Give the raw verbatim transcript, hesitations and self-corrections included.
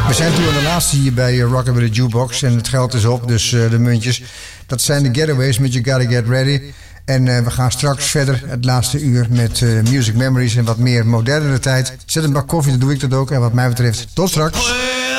We zijn toe aan de laatste hier bij uh, Rocket with the Jukebox. En het geld is op, dus uh, de muntjes. Dat zijn de Getaways met You Gotta Get Ready. En uh, we gaan straks verder het laatste uur met uh, Music Memories en wat meer modernere tijd. Zet een bak koffie, dan doe ik dat ook. En wat mij betreft, tot straks.